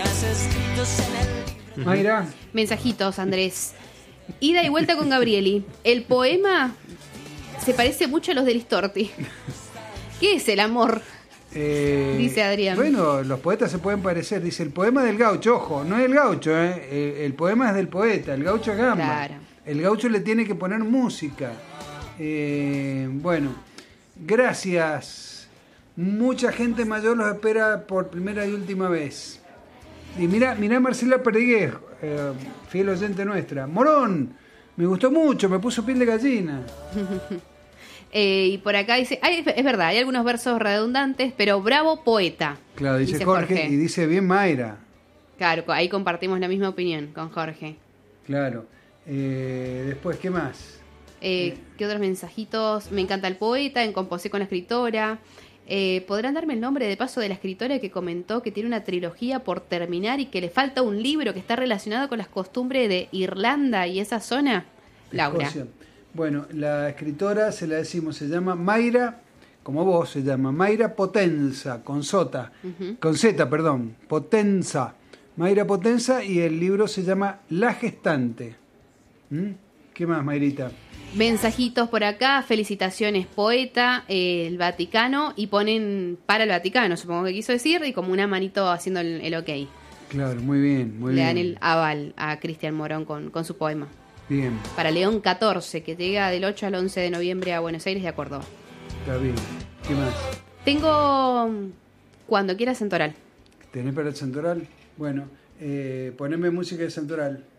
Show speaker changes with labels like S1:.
S1: Mayra.
S2: Mensajitos, Andrés. Ida y vuelta con Gabrieli. El poema se parece mucho a los de Listorti. ¿Qué es el amor? Dice Adrián.
S1: Bueno, los poetas se pueden parecer. Dice el poema del gaucho. Ojo, no es el gaucho, el poema es del poeta. El gaucho es gamba.
S2: Claro.
S1: El gaucho le tiene que poner música. Bueno, gracias. Mucha gente mayor los espera por primera y última vez. Y mirá Marcela Perdiguez, fiel oyente nuestra. Morón, me gustó mucho, me puso piel de gallina.
S2: Y por acá dice, es verdad, hay algunos versos redundantes, pero bravo poeta.
S1: Claro, dice Jorge, y dice bien Mayra.
S2: Claro, ahí compartimos la misma opinión con Jorge.
S1: Claro. Después, ¿qué más?
S2: ¿Qué otros mensajitos? Me encanta el poeta, en composé con la escritora. ¿Podrán darme el nombre de paso de la escritora que comentó que tiene una trilogía por terminar y que le falta un libro que está relacionado con las costumbres de Irlanda y esa zona? Laura.
S1: Escocia. Bueno, la escritora, se la decimos, se llama Mayra, como vos, se llama Mayra Potenza, con Z, perdón, Potenza. Mayra Potenza, y el libro se llama La Gestante. ¿Qué más, Mayrita?
S2: Mensajitos por acá, felicitaciones poeta, el Vaticano, y ponen para el Vaticano, supongo que quiso decir, y como una manito haciendo el ok.
S1: Claro, muy bien, muy
S2: Le
S1: bien.
S2: dan el aval a Cristian Morón con su poema.
S1: Bien.
S2: Para León 14, que llega del 8 al 11 de noviembre a Buenos Aires y a Córdoba.
S1: Está bien. ¿Qué más?
S2: Tengo Cuando quieras Santoral.
S1: ¿Tenés para el Santoral? Bueno, poneme música de Santoral.